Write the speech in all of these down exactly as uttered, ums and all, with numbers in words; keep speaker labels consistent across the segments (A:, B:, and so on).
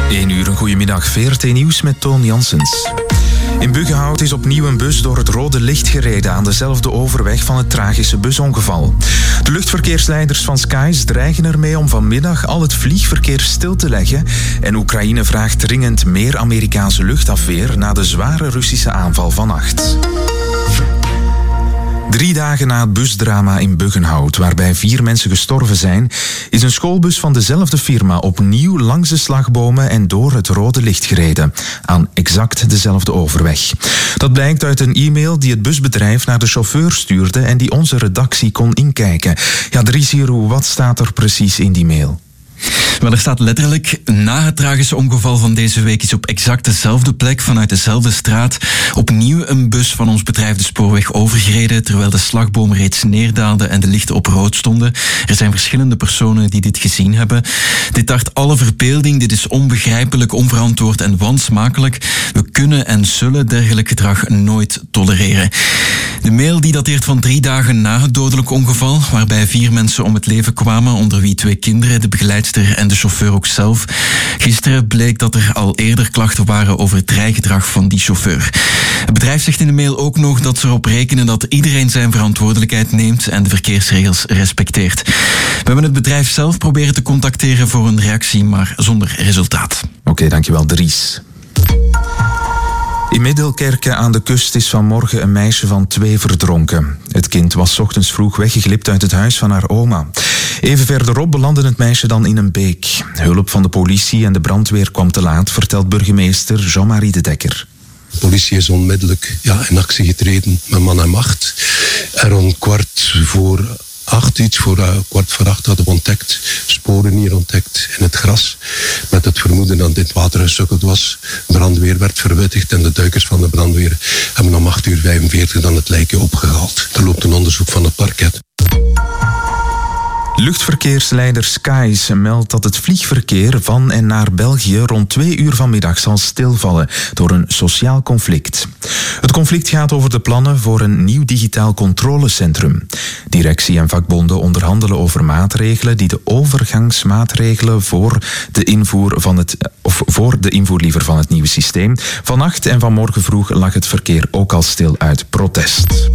A: één uur, een goedemiddag. V R T Nieuws met Toon Janssens. In Buggenhout is opnieuw een bus door het rode licht gereden aan dezelfde overweg van het tragische busongeval. De luchtverkeersleiders van Skies dreigen ermee om vanmiddag al het vliegverkeer stil te leggen en Oekraïne vraagt dringend meer Amerikaanse luchtafweer na de zware Russische aanval vannacht. Drie dagen na het busdrama in Buggenhout, waarbij vier mensen gestorven zijn, is een schoolbus van dezelfde firma opnieuw langs de slagbomen en door het rode licht gereden, aan exact dezelfde overweg. Dat blijkt uit een e-mail die het busbedrijf naar de chauffeur stuurde en die onze redactie kon inkijken. Ja, Dries Hierou, wat staat er precies in die mail?
B: Wel, er staat letterlijk: na het tragische ongeval van deze week is op exact dezelfde plek vanuit dezelfde straat opnieuw een bus van ons bedrijf de spoorweg overgereden, terwijl de slagboom reeds neerdaalde en de lichten op rood stonden. Er zijn verschillende personen die dit gezien hebben. Dit tart alle verbeelding, dit is onbegrijpelijk, onverantwoord en wansmakelijk. We kunnen en zullen dergelijk gedrag nooit tolereren. De mail die dateert van drie dagen na het dodelijk ongeval, waarbij vier mensen om het leven kwamen, onder wie twee kinderen, de begeleidster en de chauffeur ook zelf. Gisteren bleek dat er al eerder klachten waren over het rijgedrag van die chauffeur. Het bedrijf zegt in de mail ook nog dat ze erop rekenen dat iedereen zijn verantwoordelijkheid neemt en de verkeersregels respecteert. We hebben het bedrijf zelf proberen te contacteren voor een reactie, maar zonder resultaat.
A: Oké, okay, dankjewel Dries. In Middelkerke aan de kust is vanmorgen een meisje van twee verdronken. Het kind was 's ochtends vroeg weggeglipt uit het huis van haar oma. Even verderop belandde het meisje dan in een beek. Hulp van de politie en de brandweer kwam te laat, vertelt burgemeester Jean-Marie de Dekker.
C: De politie is onmiddellijk ja, in actie getreden met man en macht. En rond kwart voor acht, iets voor uh, kwart voor acht hadden we ontdekt, sporen hier ontdekt in het gras, met het vermoeden dat dit water gesukkeld was. De brandweer werd verwittigd en de duikers van de brandweer hebben om acht uur vijfenveertig dan het lijkje opgehaald. Er loopt een onderzoek van het parket.
A: Luchtverkeersleider Skies meldt dat het vliegverkeer van en naar België rond twee uur vanmiddag zal stilvallen door een sociaal conflict. Het conflict gaat over de plannen voor een nieuw digitaal controlecentrum. Directie en vakbonden onderhandelen over maatregelen die de overgangsmaatregelen voor de invoer van het, of voor de invoer liever van het nieuwe systeem. Vannacht en vanmorgen vroeg lag het verkeer ook al stil uit protest.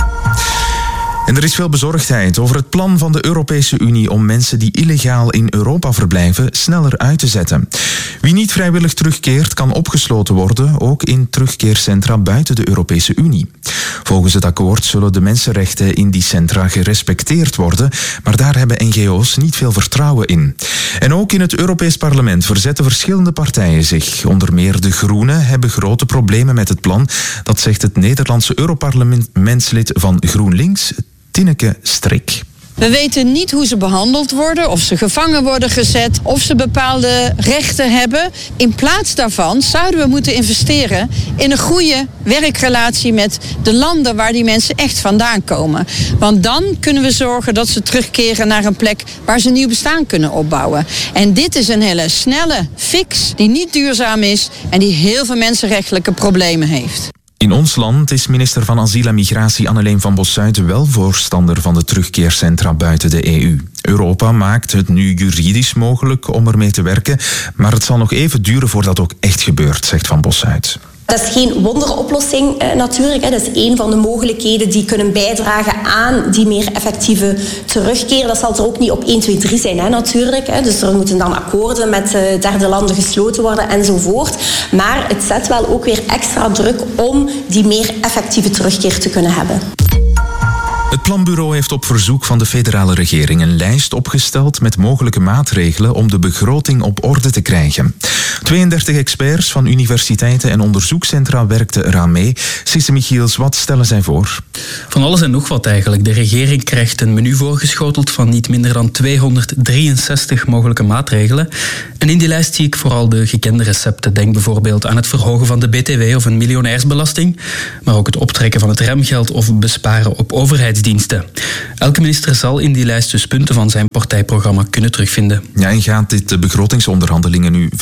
A: En er is veel bezorgdheid over het plan van de Europese Unie om mensen die illegaal in Europa verblijven sneller uit te zetten. Wie niet vrijwillig terugkeert kan opgesloten worden, ook in terugkeercentra buiten de Europese Unie. Volgens het akkoord zullen de mensenrechten in die centra gerespecteerd worden, maar daar hebben N G O's niet veel vertrouwen in. En ook in het Europees Parlement verzetten verschillende partijen zich. Onder meer de Groenen hebben grote problemen met het plan. Dat zegt het Nederlandse Europarlementslid van GroenLinks, Tineke Strik.
D: We weten niet hoe ze behandeld worden, of ze gevangen worden gezet, of ze bepaalde rechten hebben. In plaats daarvan zouden we moeten investeren in een goede werkrelatie met de landen waar die mensen echt vandaan komen. Want dan kunnen we zorgen dat ze terugkeren naar een plek waar ze een nieuw bestaan kunnen opbouwen. En dit is een hele snelle fix die niet duurzaam is en die heel veel mensenrechtelijke problemen heeft.
A: In ons land is minister van Asiel en Migratie Anneleen van Bossuyt wel voorstander van de terugkeercentra buiten de E U. Europa maakt het nu juridisch mogelijk om ermee te werken, maar het zal nog even duren voordat ook echt gebeurt, zegt Van Bossuyt.
E: Dat is geen wonderoplossing eh, natuurlijk. Hè. Dat is een van de mogelijkheden die kunnen bijdragen aan die meer effectieve terugkeer. Dat zal er ook niet op één, twee, drie zijn hè, natuurlijk. Hè. Dus er moeten dan akkoorden met uh, derde landen gesloten worden enzovoort. Maar het zet wel ook weer extra druk om die meer effectieve terugkeer te kunnen hebben.
A: Het planbureau heeft op verzoek van de federale regering een lijst opgesteld met mogelijke maatregelen om de begroting op orde te krijgen. tweeëndertig experts van universiteiten en onderzoekscentra werkten eraan mee. Sisse Michiels, wat stellen zij voor?
F: Van alles en nog wat eigenlijk. De regering krijgt een menu voorgeschoteld van niet minder dan tweehonderddrieënzestig mogelijke maatregelen. En in die lijst zie ik vooral de gekende recepten. Denk bijvoorbeeld aan het verhogen van de B T W of een miljonairsbelasting, maar ook het optrekken van het remgeld of besparen op overheidsdiensten. Elke minister zal in die lijst dus punten van zijn partijprogramma kunnen terugvinden.
A: Ja, en gaat dit de begrotingsonderhandelingen nu veel gemakkelijker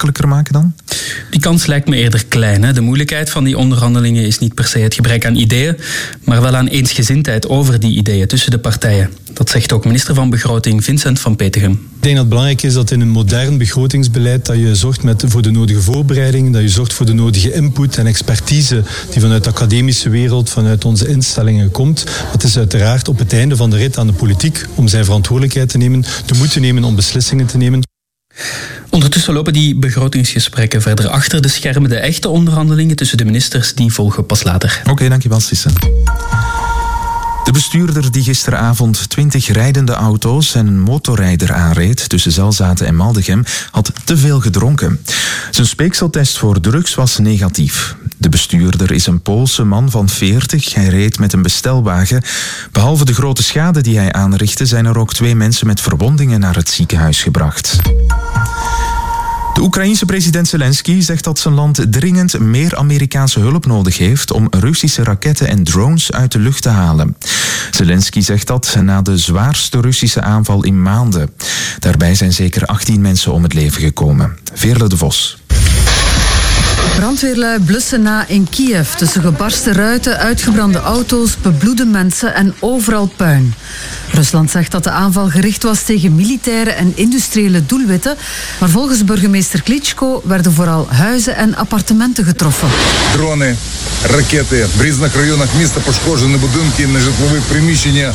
A: makkelijker maken dan?
F: Die kans lijkt me eerder klein. Hè? De moeilijkheid van die onderhandelingen is niet per se het gebrek aan ideeën, maar wel aan eensgezindheid over die ideeën tussen de partijen. Dat zegt ook minister van Begroting Vincent van Petegem.
G: Ik denk dat het belangrijk is dat in een modern begrotingsbeleid dat je zorgt met, voor de nodige voorbereidingen, dat je zorgt voor de nodige input en expertise die vanuit de academische wereld, vanuit onze instellingen komt. Het is uiteraard op het einde van de rit aan de politiek om zijn verantwoordelijkheid te nemen, de moed te nemen om beslissingen te nemen.
F: Ondertussen lopen die begrotingsgesprekken verder achter de schermen. De echte onderhandelingen tussen de ministers die volgen pas later.
A: Oké, okay, dankjewel Sissen. De bestuurder die gisteravond twintig rijdende auto's en een motorrijder aanreed tussen Zelzaten en Maldegem had te veel gedronken. Zijn speekseltest voor drugs was negatief. De bestuurder is een Poolse man van veertig. Hij reed met een bestelwagen. Behalve de grote schade die hij aanrichtte, zijn er ook twee mensen met verwondingen naar het ziekenhuis gebracht. De Oekraïense president Zelensky zegt dat zijn land dringend meer Amerikaanse hulp nodig heeft om Russische raketten en drones uit de lucht te halen. Zelensky zegt dat na de zwaarste Russische aanval in maanden. Daarbij zijn zeker achttien mensen om het leven gekomen. Veerle de Vos.
H: Brandweerlui blussen na in Kiev. Tussen gebarsten ruiten, uitgebrande auto's, bebloede mensen en overal puin. Rusland zegt dat de aanval gericht was tegen militaire en industriële doelwitten, maar volgens burgemeester Klitschko werden vooral huizen en appartementen getroffen.
I: Dronen, raketten, в різних районах міста пошкоджені будинки, нежитлові приміщення.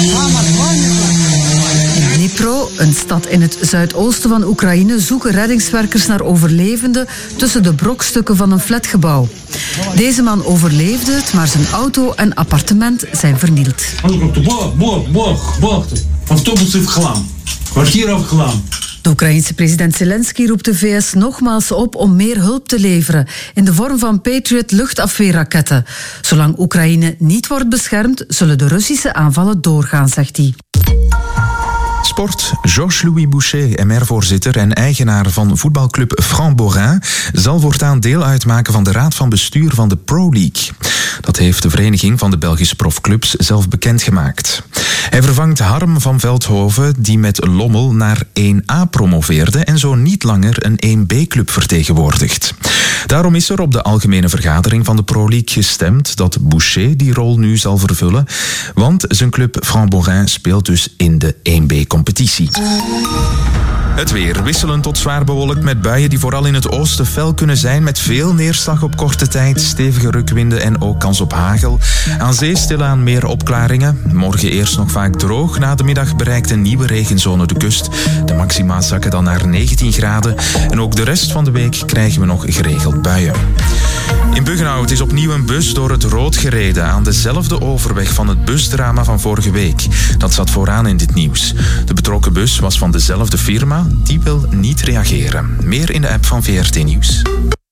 H: Dnipro, een stad in het zuidoosten van Oekraïne, zoeken reddingswerkers naar overlevenden tussen de brokstukken van een flatgebouw. Deze man overleefde het, maar zijn auto en appartement zijn vernield. De Oekraïense president Zelensky roept de V S nogmaals op om meer hulp te leveren in de vorm van Patriot luchtafweerraketten. Zolang Oekraïne niet wordt beschermd, zullen de Russische aanvallen doorgaan, zegt hij.
A: Sport. Georges-Louis Boucher, M R-voorzitter en eigenaar van voetbalclub Franc-Borin, zal voortaan deel uitmaken van de raad van bestuur van de Pro League. Dat heeft de vereniging van de Belgische profclubs zelf bekendgemaakt. Hij vervangt Harm van Veldhoven, die met Lommel naar één A promoveerde en zo niet langer een één B-club vertegenwoordigt. Daarom is er op de algemene vergadering van de Pro League gestemd dat Boucher die rol nu zal vervullen, want zijn club Franc-Borin speelt dus in de één B-competitie. Het weer wisselend tot zwaar bewolkt met buien die vooral in het oosten fel kunnen zijn met veel neerslag op korte tijd, stevige rukwinden en ook kans op hagel. Aan zee stilaan meer opklaringen. Morgen eerst nog vaak droog. Na de middag bereikt een nieuwe regenzone de kust. De maxima zakken dan naar negentien graden. En ook de rest van de week krijgen we nog geregeld buien. In Buggenhout is opnieuw een bus door het rood gereden aan dezelfde overweg van het busdrama van vorige week. Dat zat vooraan in dit nieuws. De betrokken bus was van dezelfde firma, die wil niet reageren. Meer in de app van V R T Nieuws.